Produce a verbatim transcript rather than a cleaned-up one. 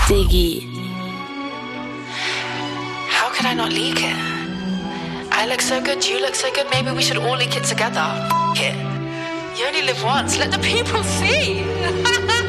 Diggy. How could I not leak it? I look so good, you look so good, maybe we should all leak it together. F it. You only live once, let the people see.